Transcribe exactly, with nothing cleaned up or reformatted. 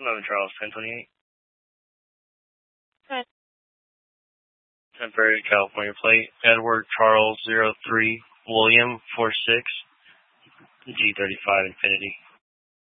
eleven Charles, ten twenty-eight. Good. Temporary California plate, Edward Charles zero three William four six G thirty-five Infinity.